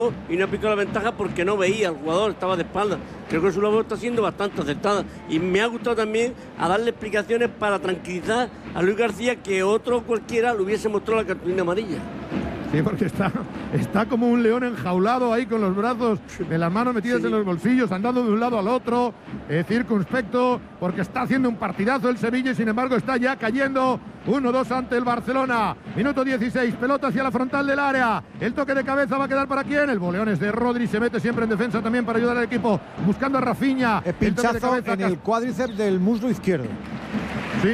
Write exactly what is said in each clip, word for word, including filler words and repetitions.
y no aplicó la ventaja porque no veía al jugador, estaba de espalda. Creo que su labor está siendo bastante acertada y me ha gustado también a darle explicaciones para tranquilizar a Luis García, que otro cualquiera le hubiese mostrado la cartulina amarilla. Sí, porque está, está como un león enjaulado ahí con los brazos en las manos metidas sí. en los bolsillos, andando de un lado al otro, eh, circunspecto, porque está haciendo un partidazo el Sevilla y sin embargo está ya cayendo uno dos ante el Barcelona. Minuto dieciséis, pelota hacia la frontal del área. El toque de cabeza va a quedar para quién. El boleón es de Rodri, se mete siempre en defensa también para ayudar al equipo, buscando a Rafinha. El pinchazo el en el cuádriceps del muslo izquierdo. Sí.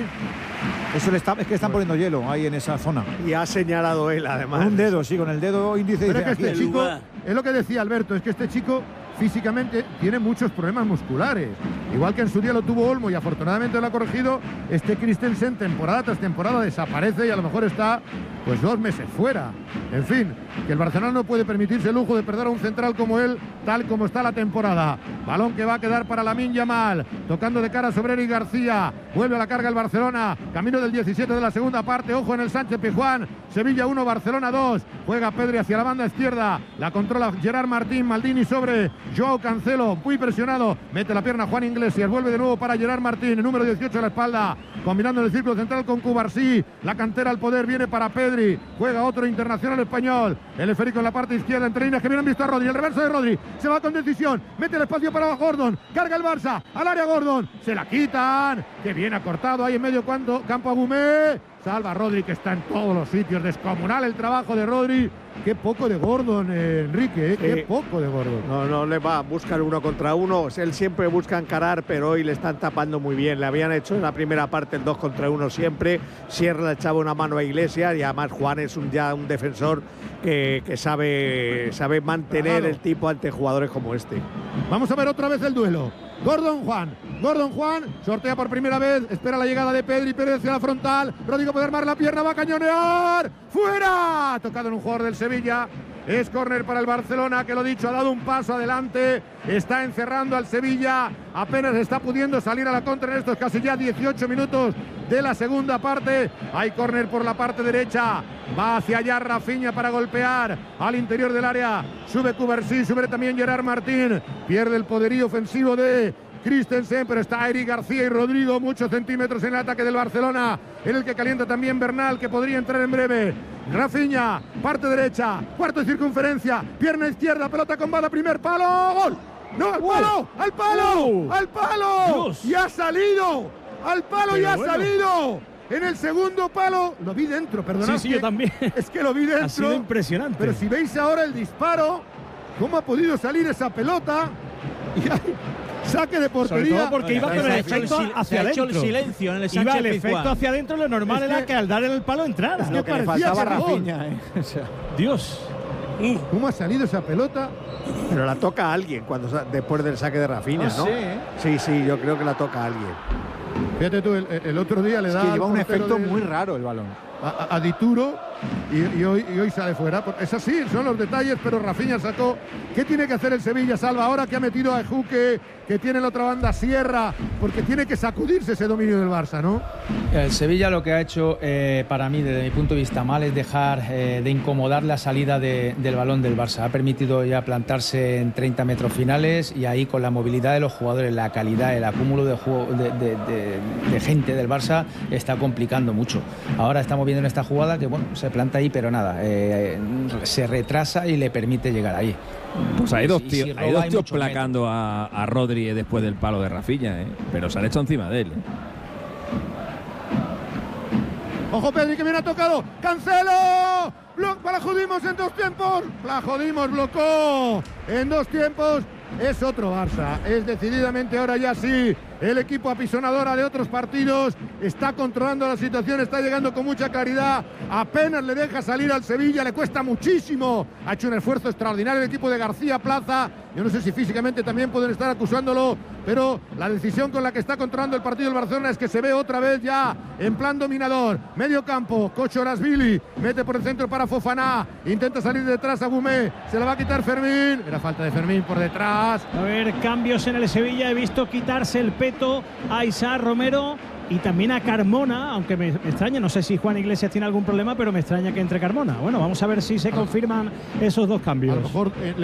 Eso le está, es que están poniendo hielo ahí en esa zona. Y ha señalado él, además. Con un dedo, sí, con el dedo índice. Pero es que este chico, es lo que decía Alberto, es que este chico físicamente tiene muchos problemas musculares. Igual que en su día lo tuvo Olmo y afortunadamente lo ha corregido, este Christensen temporada tras temporada desaparece y a lo mejor está pues dos meses fuera. En fin, que el Barcelona no puede permitirse el lujo de perder a un central como él, tal como está la temporada. Balón que va a quedar para Lamine Yamal, tocando de cara sobre Eric García. Vuelve a la carga el Barcelona, camino del diecisiete de la segunda parte. Ojo en el Sánchez Pizjuán. Sevilla uno, Barcelona dos. Juega Pedri hacia la banda izquierda, la controla Gerard Martín. Maldini sobre Joao Cancelo, muy presionado, mete la pierna Juan Iglesias, vuelve de nuevo para Gerard Martín, el número dieciocho a la espalda, combinando en el círculo central con Cubarsí. La cantera al poder viene para Pedri, juega otro internacional español, el esférico en la parte izquierda entre líneas que vienen visto a Rodri, el reverso de Rodri, se va con decisión, mete el espacio para Gordon, carga el Barça, al área Gordon, se la quitan, que bien ha cortado ahí en medio campo, campo a Gumé, salva a Rodri, que está en todos los sitios, descomunal el trabajo de Rodri. Qué poco de Gordon, eh, Enrique, eh, sí. Qué poco de Gordon. No, no le va a buscar uno contra uno. Él siempre busca encarar, pero hoy le están tapando muy bien. Le habían hecho en la primera parte el dos contra uno siempre. Sierra le echaba una mano a Iglesias y además Juan es un, ya un defensor que, que sabe, sabe mantener claro. el tipo ante jugadores como este. Vamos a ver otra vez el duelo. Gordon Juan, Gordon Juan, sortea por primera vez, espera la llegada de Pedri, Pérez hacia la frontal, Rodrigo puede armar la pierna, va a cañonear, ¡fuera! Tocado en un jugador del Sevilla, es córner para el Barcelona, que lo dicho, ha dado un paso adelante, está encerrando al Sevilla, apenas está pudiendo salir a la contra en estos casi ya dieciocho minutos de la segunda parte. Hay córner por la parte derecha, va hacia allá Rafinha para golpear al interior del área, sube Cubarsí, sube también Gerard Martín, pierde el poderío ofensivo de Christensen, pero está Eric García y Rodrigo, muchos centímetros en el ataque del Barcelona, en el que calienta también Bernal, que podría entrar en breve. Rafinha, parte derecha, cuarto de circunferencia, pierna izquierda, pelota con bala, primer palo, ¡gol! ¡No, al palo! ¡Al palo! ¡Wow! ¡Al palo! Dios. ¡Y ha salido! ¡Al palo pero y ha bueno. salido! En el segundo palo, lo vi dentro, perdonad. Sí, sí, yo también. Es que lo vi dentro. Ha sido impresionante. Pero si veis ahora el disparo, cómo ha podido salir esa pelota. Y hay saque de portería. Sobre todo porque iba con el efecto hacia adentro. el silencio en el Iba el efecto hacia adentro, lo normal es que, era que al dar en el palo entrara. Es que, que parecía que Rafinha, eh. O sea, Dios. ¿Cómo ha salido esa pelota? Pero la toca a alguien cuando después del saque de Rafinha, ¿no? Sí, ¿eh? sí, sí, yo creo que la toca a alguien. Fíjate tú, el, el otro día le es da. Que lleva un efecto de, muy raro el balón. A, a, a Dituro y, y, hoy, y hoy sale fuera. Es así, son los detalles, pero Rafinha sacó. ¿Qué tiene que hacer el Sevilla, Salva? Ahora que ha metido a Ejuque, que tiene la otra banda Sierra, porque tiene que sacudirse ese dominio del Barça, ¿no? El Sevilla lo que ha hecho, eh, para mí, desde mi punto de vista mal, es dejar eh, de incomodar la salida de, del balón del Barça. Ha permitido ya plantarse en treinta metros finales y ahí con la movilidad de los jugadores, la calidad, el acúmulo de, juego, de, de, de, de gente del Barça está complicando mucho. Ahora estamos viendo en esta jugada que, bueno, se planta ahí, pero nada, eh, se retrasa y le permite llegar ahí. Pues hay dos tíos, si roba, hay dos hay tíos placando metro. a, a Rodri después del palo de Rafinha, ¿eh? Pero se han hecho encima de él. ¿eh? Ojo Pedri, que viene ha tocado. ¡Cancelo! La jodimos en dos tiempos. La jodimos, blocó en dos tiempos. Es otro Barça. Es decididamente ahora ya sí el equipo apisonadora de otros partidos. Está controlando la situación, está llegando con mucha claridad. Apenas le deja salir al Sevilla, le cuesta muchísimo. Ha hecho un esfuerzo extraordinario el equipo de García Plaza. Yo no sé si físicamente también pueden estar acusándolo, pero la decisión con la que está controlando el partido del Barcelona es que se ve otra vez ya en plan dominador. Medio campo, Kochorasvili, mete por el centro para Fofana, intenta salir detrás a Gumé, se la va a quitar Fermín. Era falta de Fermín por detrás. A ver, cambios en el Sevilla. He visto quitarse el peto a Isaac Romero y también a Carmona, aunque me, me extraña, no sé si Juan Iglesias tiene algún problema, pero me extraña que entre Carmona. Bueno, vamos a ver si se confirman esos dos cambios. A lo mejor, eh,